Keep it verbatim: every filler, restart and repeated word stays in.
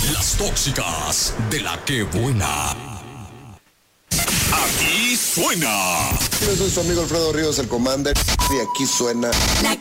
Las tóxicas de la que buena. Aquí suena. Yo soy su amigo Alfredo Ríos, el Commander, y aquí suena... La